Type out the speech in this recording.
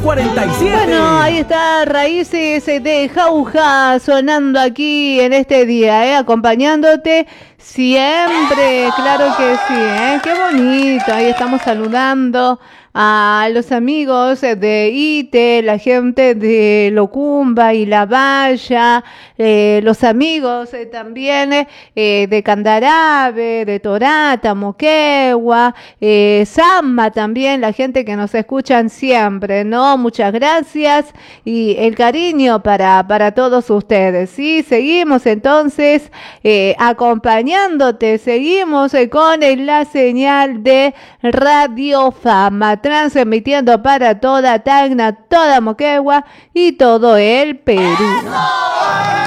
47. Bueno, ahí está Raíces de Jauja sonando aquí en este día, acompañándote siempre, claro que sí, qué bonito, ahí estamos saludando a los amigos de ITE, la gente de Locumba y La Valla, los amigos también de Candarabe, de Torata, Moquegua, Samba también, la gente que nos escuchan siempre, ¿no? Muchas gracias y el cariño para todos ustedes, ¿sí? Seguimos entonces acompañándote, seguimos con la señal de Radio Fama, transmitiendo para toda Tacna, toda Moquegua y todo el Perú.